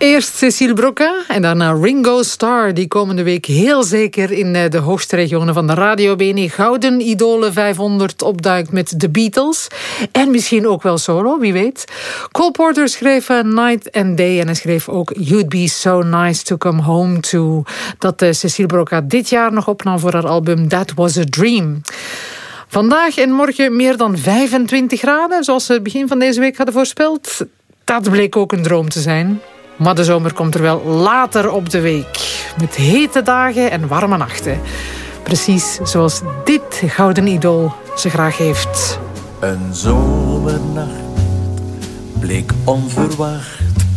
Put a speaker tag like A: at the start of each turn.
A: Eerst Cécile Broca en daarna Ringo Starr, die komende week heel zeker in de hoogste regionen van de Radio BNE Gouden Idolen 500 opduikt met de Beatles. En misschien ook wel solo, wie weet. Cole Porter schreef Night and Day en hij schreef ook You'd Be So Nice To Come Home To, dat Cécile Broca dit jaar nog opnam voor haar album That Was A Dream. Vandaag en morgen meer dan 25 graden, zoals we het begin van deze week hadden voorspeld. Dat bleek ook een droom te zijn. Maar de zomer komt er wel later op de week. Met hete dagen en warme nachten. Precies zoals dit gouden idool ze graag heeft.
B: Een zomernacht bleek onverwacht